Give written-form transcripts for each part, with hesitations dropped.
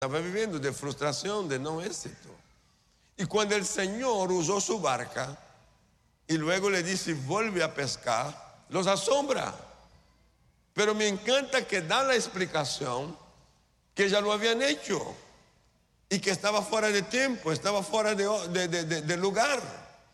Estaba viviendo de frustración, de no éxito. Y cuando el Señor usó su barca y luego le dice, vuelve a pescar, los asombra. Pero me encanta que da la explicación que ya lo habían hecho y que estaba fuera de tiempo, estaba fuera de lugar.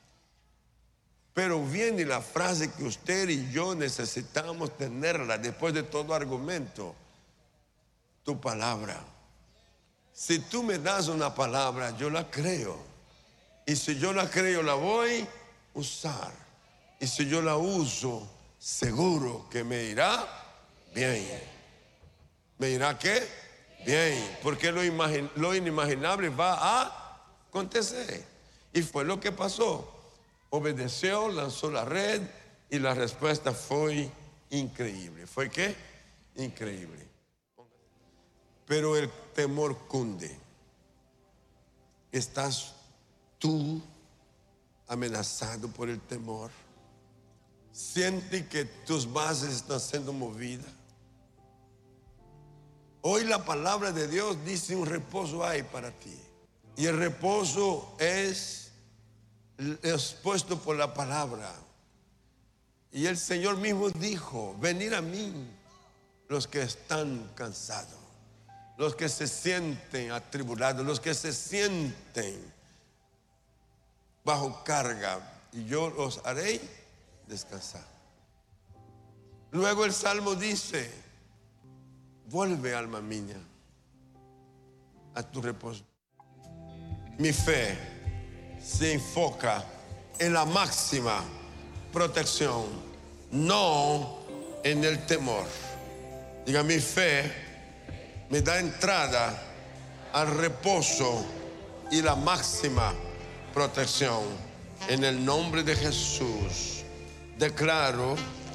Pero viene la frase que usted y yo necesitamos tenerla después de todo argumento. Tu palabra. Si tú me das una palabra, yo la creo. Y si yo la creo, la voy a usar. Y si yo la uso, seguro que me irá bien. ¿Me irá qué? Bien. Porque lo inimaginable va a acontecer. Y fue lo que pasó. Obedeció, lanzó la red y la respuesta fue increíble. ¿Fue qué? Increíble. Pero el temor cunde. ¿Estás tú amenazado por el temor? ¿Sientes que tus bases están siendo movidas? Hoy la palabra de Dios dice un reposo hay para ti. Y el reposo es expuesto por la palabra. Y el Señor mismo dijo, venid a mí los que están cansados, los que se sienten atribulados, los que se sienten bajo carga, y yo los haré descansar. Luego el Salmo dice, vuelve alma mía a tu reposo. Mi fe se enfoca en la máxima protección, no en el temor. Diga, mi fe me da entrada al reposo y la máxima protección. En el nombre de Jesús declaro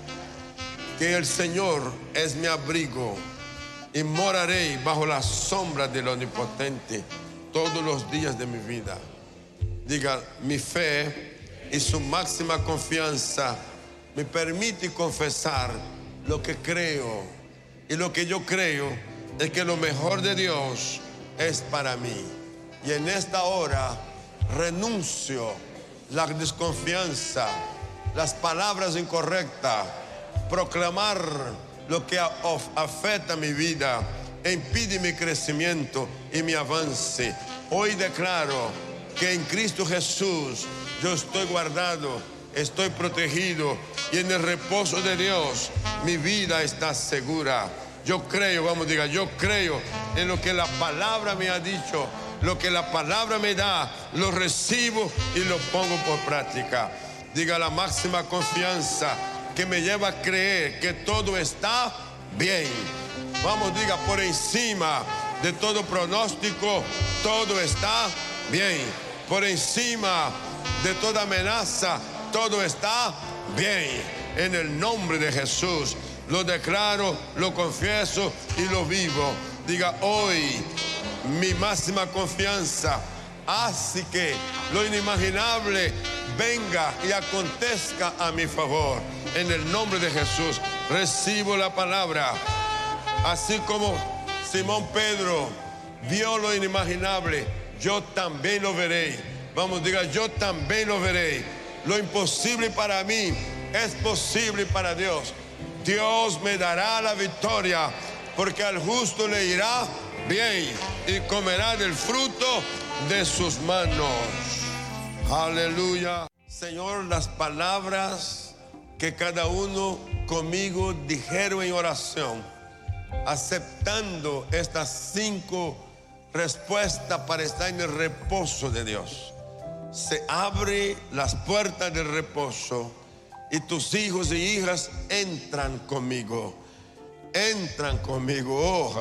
que el Señor es mi abrigo y moraré bajo la sombra del Omnipotente todos los días de mi vida. Diga, mi fe y su máxima confianza me permite confesar lo que creo. Y lo que yo creo es que lo mejor de Dios es para mí. Y en esta hora renuncio la desconfianza, las palabras incorrectas, proclamar lo que afecta mi vida, impide mi crecimiento y mi avance. Hoy declaro que en Cristo Jesús yo estoy guardado, estoy protegido y en el reposo de Dios mi vida está segura. Yo creo, vamos, diga, yo creo en lo que la palabra me ha dicho, lo que la palabra me da, lo recibo y lo pongo por práctica. Diga, la máxima confianza que me lleva a creer que todo está bien. Vamos, diga, por encima de todo pronóstico, todo está bien. Por encima de toda amenaza, todo está bien. En el nombre de Jesús lo declaro, lo confieso y lo vivo. Diga, hoy mi máxima confianza hace que lo inimaginable venga y acontezca a mi favor. En el nombre de Jesús recibo la palabra. Así como Simón Pedro vio lo inimaginable, yo también lo veré. Vamos, diga, yo también lo veré. Lo imposible para mí es posible para Dios. Dios me dará la victoria, porque al justo le irá bien y comerá del fruto de sus manos. Aleluya. Señor, las palabras que cada uno conmigo dijeron en oración, aceptando estas 5 respuestas para estar en el reposo de Dios. Se abren las puertas del reposo y tus hijos y hijas entran conmigo. Entran conmigo. Oh,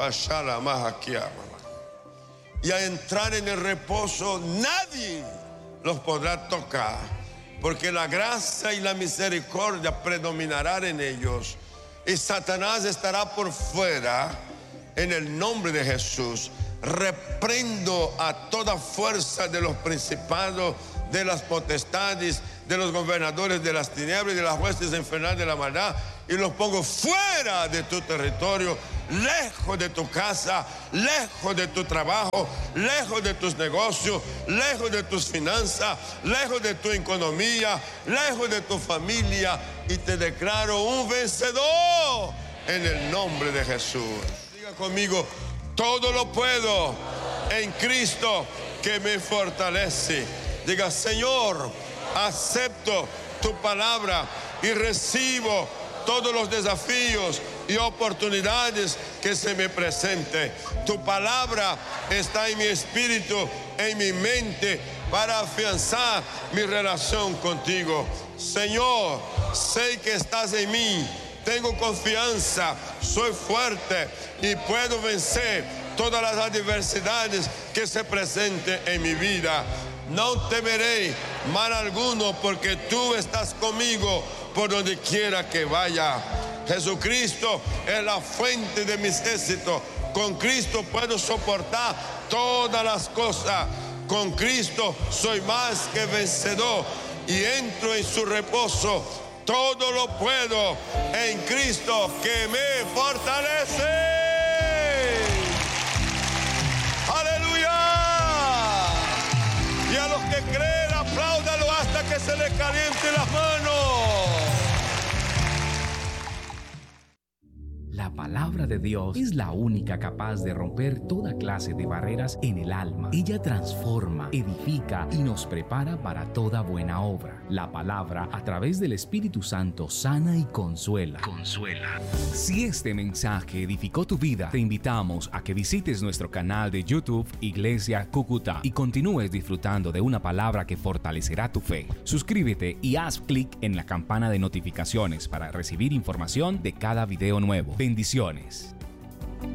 y a entrar en el reposo nadie los podrá tocar, porque la gracia y la misericordia predominarán en ellos y Satanás estará por fuera. En el nombre de Jesús reprendo a toda fuerza de los principados, de las potestades, de los gobernadores de las tinieblas y de las huestes infernales de la maldad, y los pongo fuera de tu territorio. lejos de tu casa, lejos de tu trabajo, lejos de tus negocios, lejos de tus finanzas, lejos de tu economía, lejos de tu familia, y te declaro un vencedor en el nombre de Jesús. Diga conmigo: todo lo puedo en Cristo que me fortalece. Diga: Señor, acepto tu palabra y recibo todos los desafíos y oportunidades que se me presenten. Tu palabra está en mi espíritu, en mi mente, para afianzar mi relación contigo. Señor, sé que estás en mí, tengo confianza, soy fuerte y puedo vencer todas las adversidades que se presenten en mi vida. No temeré mal alguno, porque tú estás conmigo por donde quiera que vaya. Jesucristo es la fuente de mis éxitos. Con Cristo puedo soportar todas las cosas. Con Cristo soy más que vencedor y entro en su reposo. Todo lo puedo en Cristo que me fortalece. Y a los que creen, apláudalo hasta que se les calienten las manos. La palabra de Dios es la única capaz de romper toda clase de barreras en el alma. Ella transforma, edifica y nos prepara para toda buena obra. La palabra, a través del Espíritu Santo, sana y consuela. Si este mensaje edificó tu vida, te invitamos a que visites nuestro canal de YouTube Iglesia Cúcuta y continúes disfrutando de una palabra que fortalecerá tu fe. Suscríbete y haz clic en la campana de notificaciones para recibir información de cada video nuevo. Bendiciones.